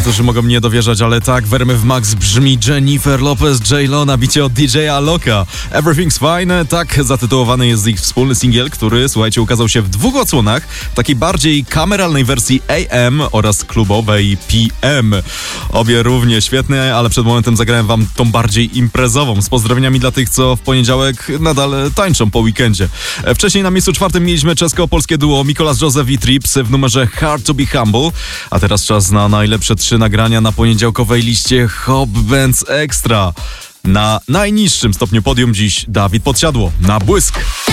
Niektórzy mogą nie dowierzać, ale tak, w RMF Max brzmi Jennifer Lopez, J.Lo na bicie od DJ-a Loka. Everything's Fine, tak zatytułowany jest ich wspólny singiel, który, słuchajcie, ukazał się w dwóch odsłonach, takiej bardziej kameralnej wersji AM oraz klubowej PM. Obie równie świetne, ale przed momentem zagrałem wam tą bardziej imprezową, z pozdrowieniami dla tych, co w poniedziałek nadal tańczą po weekendzie. Wcześniej na miejscu czwartym mieliśmy czesko-polskie duo Mikolas Joseph i Trips w numerze Hard to be Humble, a teraz czas na najlepsze 3 nagrania na poniedziałkowej liście Hot Bands Extra. Na najniższym stopniu podium dziś Dawid Podsiadło, Na błysk.